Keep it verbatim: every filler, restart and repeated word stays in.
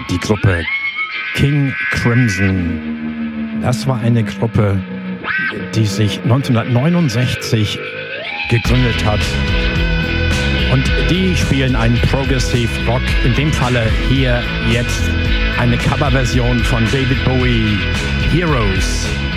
die Gruppe King Crimson. Das war eine Gruppe, die sich neunzehnhundertneunundsechzig gegründet hat. Und die spielen einen Progressive Rock. In dem Falle hier jetzt eine Coverversion von David Bowie, Heroes.